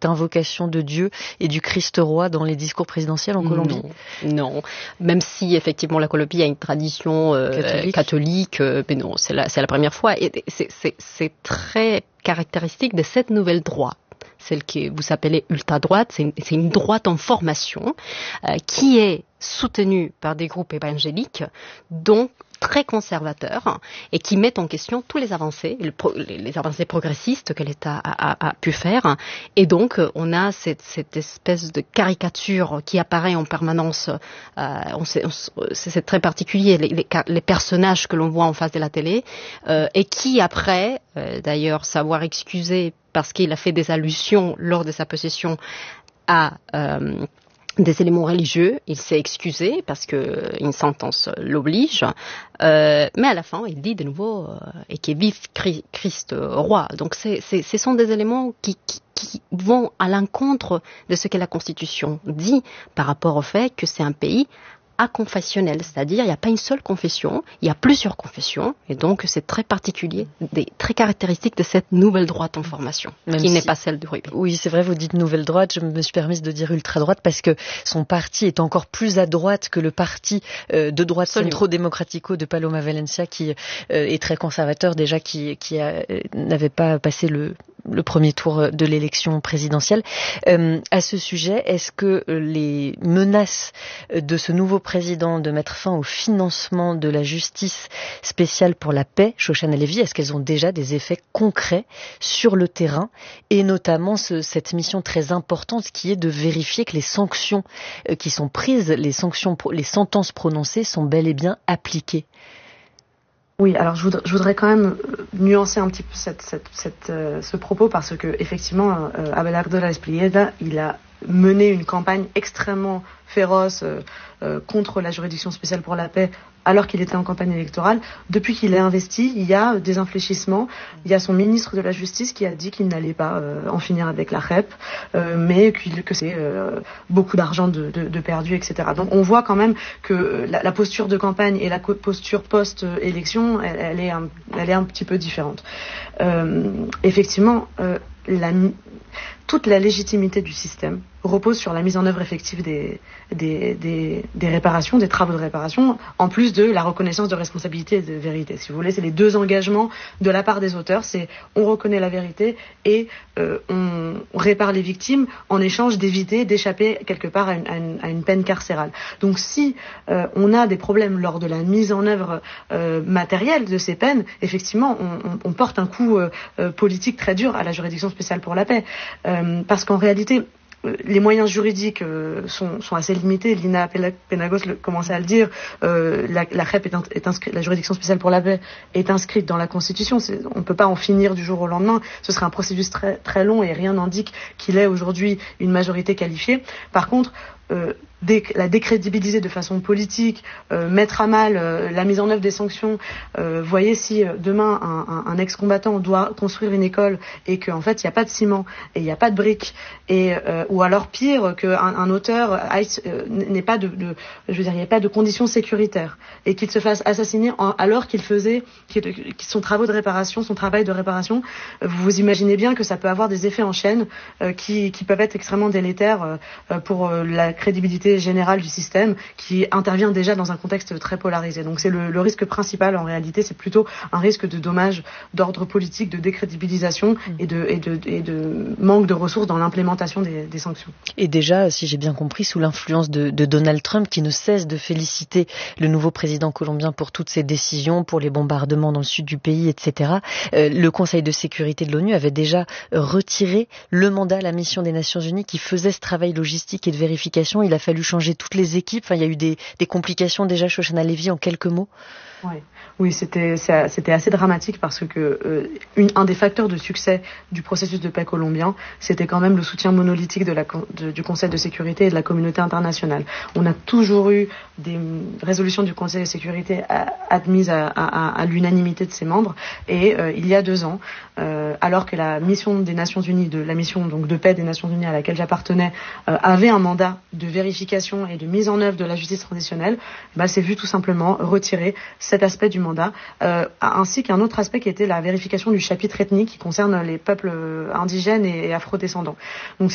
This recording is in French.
cette invocation de Dieu et du Christ roi dans les discours présidentiels en Colombie? Non. Même si effectivement la Colombie a une tradition catholique, mais non, c'est la première fois. Et c'est très caractéristique de cette nouvelle droite, celle que vous appelez ultra-droite. C'est une droite en formation qui est soutenue par des groupes évangéliques, donc très conservateurs, et qui mettent en question tous les avancées, les avancées progressistes que l'État a pu faire. Et donc, on a cette espèce de caricature qui apparaît en permanence. C'est très particulier, les personnages que l'on voit en face de la télé, et qui après, d'ailleurs, savoir excuser parce qu'il a fait des allusions lors de sa possession à des éléments religieux, il s'est excusé parce que une sentence l'oblige, mais à la fin il dit de nouveau et qui vive Christ roi. Donc ce sont des éléments qui vont à l'encontre de ce que la Constitution dit par rapport au fait que c'est un pays aconfessionnel, c'est-à-dire il n'y a pas une seule confession, il y a plusieurs confessions, et donc c'est très particulier, très caractéristique de cette nouvelle droite en formation, qui n'est pas celle du rugby. Oui, c'est vrai, vous dites nouvelle droite, je me suis permise de dire ultra-droite parce que son parti est encore plus à droite que le parti de droite Centro-Democratico de Paloma Valencia, qui est très conservateur déjà, qui n'avait pas passé le premier tour de l'élection présidentielle. À ce sujet, est-ce que les menaces de ce nouveau président de mettre fin au financement de la justice spéciale pour la paix, Shoshana Levy, est-ce qu'elles ont déjà des effets concrets sur le terrain, et notamment cette mission très importante qui est de vérifier que les sanctions qui sont prises, les sentences prononcées sont bel et bien appliquées? Oui, alors je voudrais quand même nuancer un petit peu ce propos, parce que effectivement, Abelardo Espriella, il a mené une campagne extrêmement féroce contre la juridiction spéciale pour la paix alors qu'il était en campagne électorale. Depuis qu'il est investi, il y a des infléchissements. Il y a son ministre de la Justice qui a dit qu'il n'allait pas en finir avec la JEP, mais que c'est beaucoup d'argent de perdu, etc. Donc on voit quand même que la posture de campagne et la posture post-élection, elle est un petit peu différente. Effectivement, toute la légitimité du système repose sur la mise en œuvre effective des réparations, des travaux de réparation, en plus de la reconnaissance de responsabilité et de vérité. Si vous voulez, c'est les deux engagements de la part des auteurs, c'est on reconnaît la vérité et on répare les victimes en échange d'échapper quelque part à une peine carcérale. Donc si on a des problèmes lors de la mise en œuvre matérielle de ces peines, effectivement, on porte un coup politique très dur à la juridiction spéciale pour la paix. Parce qu'en réalité, les moyens juridiques sont assez limités. Lina Penagos commençait à le dire. La JEP est inscrite, la juridiction spéciale pour la paix est inscrite dans la Constitution. On ne peut pas en finir du jour au lendemain. Ce serait un processus très, très long et rien n'indique qu'il ait aujourd'hui une majorité qualifiée. Par contre, la décrédibiliser de façon politique, mettre à mal la mise en œuvre des sanctions. Voyez, si demain un ex-combattant doit construire une école et qu'en fait il n'y a pas de ciment et il n'y a pas de briques, ou alors pire, qu'un auteur n'ait pas il n'y a pas de conditions sécuritaires et qu'il se fasse assassiner alors qu'il faisait son travail de réparation, vous imaginez bien que ça peut avoir des effets en chaîne qui peuvent être extrêmement délétères pour la crédibilité générale du système, qui intervient déjà dans un contexte très polarisé. Donc c'est le risque principal en réalité, c'est plutôt un risque de dommage d'ordre politique, de décrédibilisation et de manque de ressources dans l'implémentation des sanctions. Et déjà, si j'ai bien compris, sous l'influence de Donald Trump, qui ne cesse de féliciter le nouveau président colombien pour toutes ses décisions, pour les bombardements dans le sud du pays, etc., le Conseil de sécurité de l'ONU avait déjà retiré le mandat à la mission des Nations Unies qui faisait ce travail logistique et de vérification. Il a fallu changer toutes les équipes. Enfin, il y a eu des complications déjà. Shoshana Levy, en quelques mots. Oui, c'était assez dramatique parce que un des facteurs de succès du processus de paix colombien, c'était quand même le soutien monolithique du Conseil de sécurité et de la communauté internationale. On a toujours eu des résolutions du Conseil de sécurité admises à l'unanimité de ses membres, et il y a 2 ans, alors que la mission des Nations Unies, la mission donc de paix des Nations Unies à laquelle j'appartenais, avait un mandat de vérification et de mise en œuvre de la justice transitionnelle, c'est vu tout simplement retirer cet aspect du mandat, ainsi qu'un autre aspect qui était la vérification du chapitre ethnique qui concerne les peuples indigènes et afrodescendants. Donc